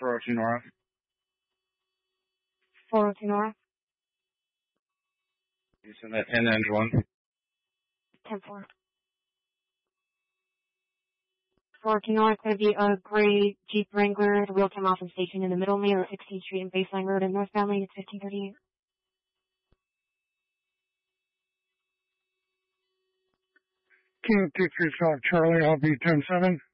402 North. 402 North. You send that 1091. 10-4. 402 North, going to be a gray Jeep Wrangler. The wheel came off and stationed in the middle lane of 16th Street and Baseline Road in northbound lane. It's 1538. King 23 Charlie, I'll be 10-7.